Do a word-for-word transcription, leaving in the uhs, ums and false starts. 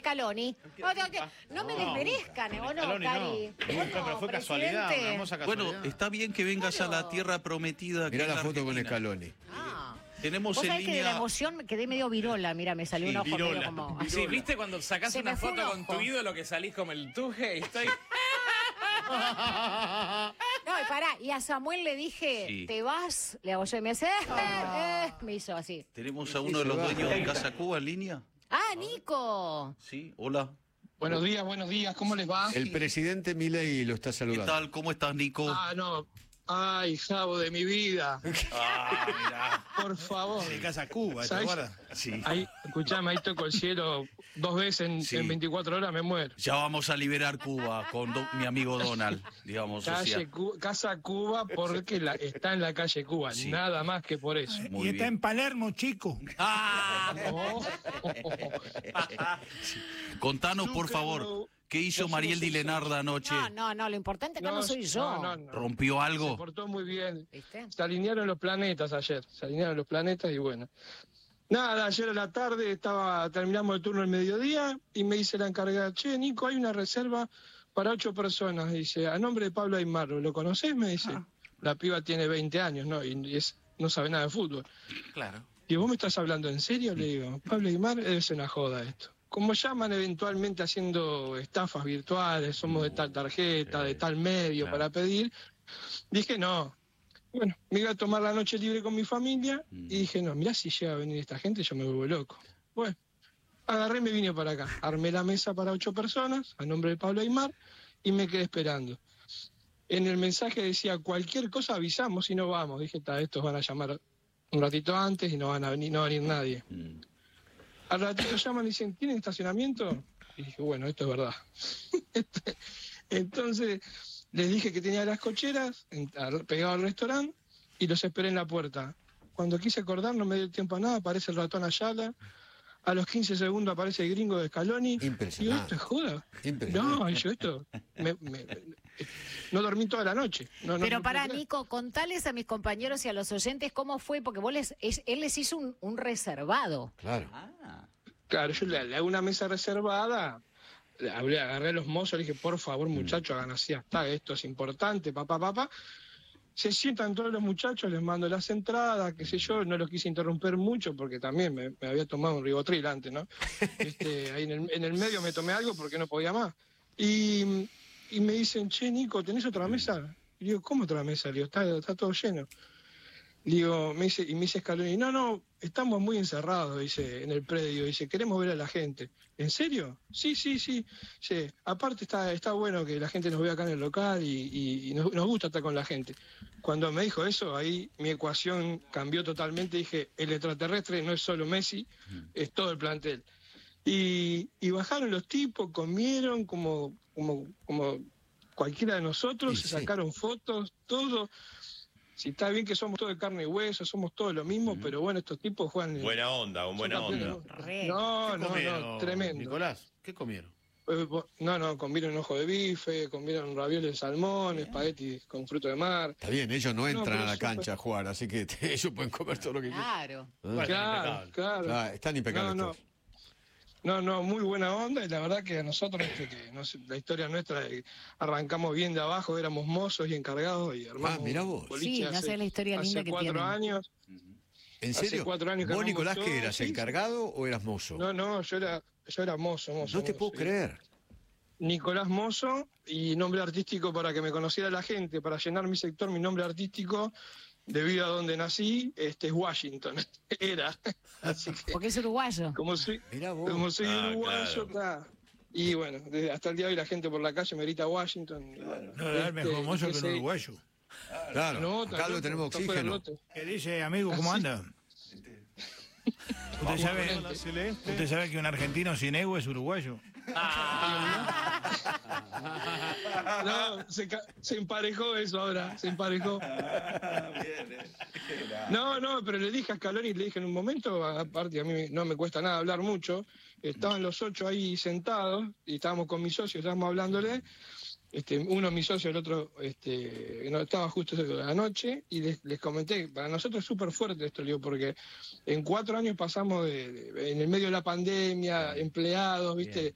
Scaloni. No, no, que- no me desmerezcan, ¿o no, Scaloni Cari? no. ¿O no, Pero fue casualidad, una presidente? hermosa casualidad. Bueno, está bien que vengas Claro. a la tierra prometida. Mirá que la es foto con Argentina. Scaloni. Ah. Tenemos Vos en sabés que de la línea. emoción me quedé medio virola. Mira, me salió Sí, un ojo medio virola. como... Virola. Sí, ¿viste cuando sacás Se una me fue foto un con ojo. tu ídolo que salís como el tuje? Estoy... No, y pará, y a Samuel le dije, Sí. te vas, le hago yo y me hace, eh, eh, me hizo así. Tenemos a uno de los dueños de Casa Cuba en línea. Ah, Nico. Sí, hola. Buenos días, buenos días, ¿cómo les va? El presidente Milei lo está ¿Qué saludando. tal? ¿Cómo estás, Nico? Ah, no. Ay, Javo de mi vida. Ah, mirá. Por favor. De Casa Cuba, ¿te ¿Sabes? acuerdas? Sí. Ahí, escuchame, ahí toco el cielo dos veces en, Sí. en veinticuatro horas, me muero. Ya vamos a liberar Cuba con do- mi amigo Donald, digamos. o sea, Calle Cu- Casa Cuba porque la, está en la calle Cuba, Sí. nada más que por eso. muy y está bien. en Palermo, chico. ¡Ah! No. Contanos, por favor, Zúcaro, ¿qué hizo vos Mariel sos Di eso. Lenarda anoche? No, no, no, lo importante acá no, soy yo. no, no, no. ¿Rompió Se algo? portó muy bien. ¿Viste? Se alinearon los planetas ayer, se alinearon los planetas y bueno. Nada, ayer a la tarde estaba terminamos el turno del mediodía y me dice la encargada, che, Nico, hay una reserva para ocho personas, dice, a nombre de Pablo Aymar, ¿lo conocés? Me dice, la piba tiene veinte años, ¿no? Y es, no sabe nada de fútbol. Claro. Y ¿vos me estás hablando en serio? Le digo, Pablo Aymar, debe ser una joda esto. Como llaman eventualmente haciendo estafas virtuales, somos de tal tarjeta, de tal medio claro. para pedir, dije no. Bueno, me iba a tomar la noche libre con mi familia Mm. y dije, no, mirá si llega a venir esta gente, yo me vuelvo loco. Bueno, agarré y me vine para acá. Armé la mesa para ocho personas, a nombre de Pablo Aymar, y me quedé esperando. En el mensaje decía, cualquier cosa avisamos y no vamos. Dije, ta, estos van a llamar un ratito antes y no van a venir, no va a venir nadie. Mm. Al ratito llaman y dicen, ¿tienen estacionamiento? Y dije, bueno, esto es verdad. Entonces les dije que tenía las cocheras en- al- pegado al restaurante y los esperé en la puerta. Cuando quise acordar no me dio tiempo a nada, aparece el ratón Ayala. A los quince segundos aparece el gringo de Scaloni. Impresionante. Y yo, ¿esto es joda? Impresionante. No, y yo esto... me- me- no dormí toda la noche. No, no- Pero no para puedo creer. Nico, contales a mis compañeros y a los oyentes cómo fue, porque vos les, es- él les hizo un, un reservado. Claro. Ah, Claro, yo le, le hago una mesa reservada, le hablé, agarré a los mozos, le dije, por favor, muchachos, hagan así, hasta esto es importante, papá, papá. Se sientan todos los muchachos, les mando las entradas, qué sé yo, no los quise interrumpir mucho porque también me, me había tomado un ribotril antes, ¿no? Este, ahí en el, en el medio me tomé algo porque no podía más. Y, y me dicen, che, Nico, ¿tenés otra mesa? Y digo, ¿cómo otra mesa? Le digo, está, está todo lleno. Digo, me dice, y me dice Scaloni, no, no, estamos muy encerrados, dice, en el predio, dice, queremos ver a la gente. ¿En serio? Sí, sí, sí. Sí. Aparte está, está bueno que la gente nos vea acá en el local y, y- y nos, nos gusta estar con la gente. Cuando me dijo eso, ahí mi ecuación cambió totalmente, dije, el extraterrestre no es solo Messi, es todo el plantel. Y, y bajaron los tipos, comieron como, como, como cualquiera de nosotros, Sí, se sí. sacaron fotos, todo. Si está bien que somos todos de carne y hueso, somos todos lo mismo, pero bueno, estos tipos juegan... Buena onda, con buena son onda. campeones. Re. No, ¿Qué no, comieron, no, tremendo. Nicolás, ¿qué comieron? Eh, bo- No, no, comieron ojo de bife, comieron ravioles de salmón, espagueti con fruto de mar. Está bien, ellos no entran pero a la súper- cancha a jugar, así que ellos pueden comer todo lo que quieran. Claro. Bueno, Claro, impecable. claro. Claro, están impecables No, no. todos. No, no, muy buena onda y la verdad que a nosotros, este, que no sé, la historia nuestra, eh, arrancamos bien de abajo, éramos mozos y encargados y armamos Ah, mirá vos. boliche Sí, no hace- sé la historia linda hace que cuatro tienen. años. ¿En Hace serio? cuatro años que ¿Vos, armamos Nicolás, todo, qué eras? sí, sí. ¿Encargado o eras mozo? No, no, yo era, yo era mozo, mozo. No te mozo, puedo sí. creer. Nicolás Mozo, y nombre artístico para que me conociera la gente, para llenar mi sector, mi nombre artístico, debido a donde nací, este es Washington. Era. Así que, Porque es uruguayo. como soy, Mirá vos. como soy Ah, uruguayo, claro. está. Y bueno, desde hasta el día de hoy la gente por la calle me grita Washington. y bueno, No, es este, mejor mozo que que un se- uruguayo. Claro, No, acá está lo loco, tenemos está fuera del oxígeno. lote. ¿Qué dice, amigo? ¿Cómo ¿Ah, sí? anda? ¿Usted sabe, usted sabe que un argentino sin ego es uruguayo? No, se, ca- se emparejó eso ahora, se emparejó. No, no, pero le dije a Scaloni, le dije en un momento, aparte a mí no me cuesta nada hablar mucho, estaban los ocho ahí sentados y estábamos con mis socios, estábamos hablándole, este, uno mi socio, el otro este, no estaba justo anoche y les, les comenté, para nosotros es súper fuerte esto, le digo, porque en cuatro años pasamos de, de- en el medio de la pandemia, empleados, viste,